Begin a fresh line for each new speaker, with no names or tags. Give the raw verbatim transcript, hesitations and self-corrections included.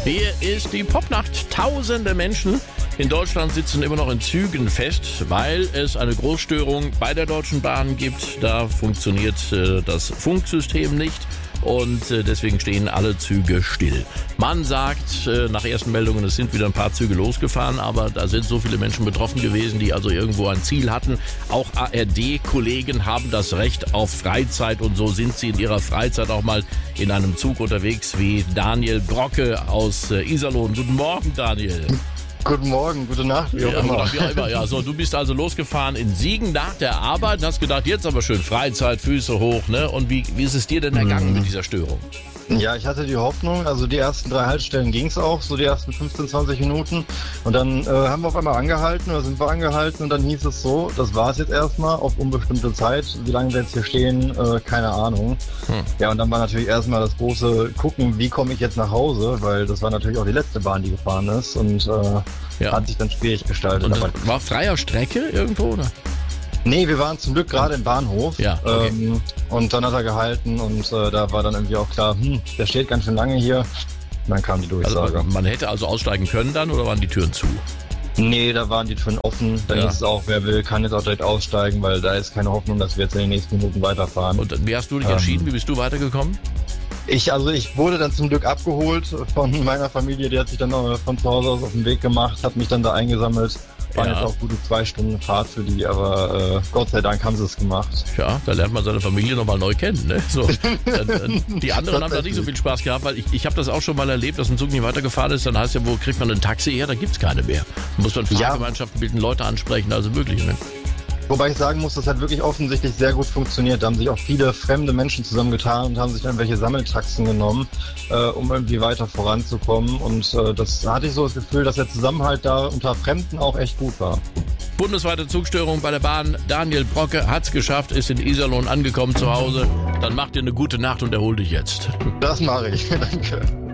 Hier ist die Popnacht. Tausende Menschen in Deutschland sitzen immer noch in Zügen fest, weil es eine Großstörung bei der Deutschen Bahn gibt. Da funktioniert äh, das Funksystem nicht. Und äh, deswegen stehen alle Züge still. Man sagt äh, nach ersten Meldungen, es sind wieder ein paar Züge losgefahren, aber da sind so viele Menschen betroffen gewesen, die also irgendwo ein Ziel hatten. Auch A R D-Kollegen haben das Recht auf Freizeit und so sind sie in ihrer Freizeit auch mal in einem Zug unterwegs wie Daniel Brocke aus äh, Iserlohn. Guten Morgen, Daniel.
Guten Morgen, gute Nacht, wie auch
ja,
immer.
Ja, immer. Ja, so, du bist also losgefahren in Siegen nach der Arbeit und hast gedacht, jetzt aber schön Freizeit, Füße hoch, ne? Und wie, wie ist es dir denn ergangen mhm. mit dieser Störung?
Ja, ich hatte die Hoffnung, also die ersten drei Haltestellen ging's auch, so die ersten fünfzehn, zwanzig Minuten. Und dann äh, haben wir auf einmal angehalten, oder sind wir angehalten und dann hieß es so, das war's jetzt erstmal auf unbestimmte Zeit. Wie lange wir jetzt hier stehen, äh, keine Ahnung. Hm. Ja, und dann war natürlich erstmal das große Gucken, wie komme ich jetzt nach Hause, weil das war natürlich auch die letzte Bahn, die gefahren ist und äh, ja. hat sich dann schwierig gestaltet.
Und das war auf freier Strecke irgendwo, oder?
Nee, wir waren zum Glück gerade im Bahnhof
ja, okay.
ähm, und dann hat er gehalten und äh, da war dann irgendwie auch klar, hm, der steht ganz schön lange hier. Und dann kam die Durchsage.
Also man hätte also aussteigen können dann oder waren die Türen zu?
Nee, da waren die Türen offen. Dann ja. ist es auch, wer will, kann jetzt auch direkt aussteigen, weil da ist keine Hoffnung, dass wir jetzt in den nächsten Minuten weiterfahren.
Und wie hast du dich ähm, entschieden? Wie bist du weitergekommen?
Ich, also ich wurde dann zum Glück abgeholt von meiner Familie, die hat sich dann von zu Hause aus auf den Weg gemacht, hat mich dann da eingesammelt. Waren ja. jetzt auch gute zwei Stunden Fahrt für die, aber äh, Gott sei Dank haben sie es gemacht.
Ja, da lernt man seine Familie nochmal neu kennen. Ne? So, äh, die anderen haben da nicht so viel Spaß gehabt, weil ich, ich habe das auch schon mal erlebt, dass ein Zug nicht weitergefahren ist. Dann heißt ja, wo kriegt man ein Taxi her? Da gibt's keine mehr. Da muss man Fahrgemeinschaften bilden, Leute ansprechen, also wirklich. Ne?
Wobei ich sagen muss, das hat wirklich offensichtlich sehr gut funktioniert. Da haben sich auch viele fremde Menschen zusammengetan und haben sich dann welche Sammeltaxen genommen, äh, um irgendwie weiter voranzukommen. Und äh, das hatte ich so das Gefühl, dass der Zusammenhalt da unter Fremden auch echt gut war.
Bundesweite Zugstörung bei der Bahn. Daniel Brocke hat's geschafft, ist in Iserlohn angekommen zu Hause. Dann mach dir eine gute Nacht und erhol dich jetzt.
Das mache ich. Danke.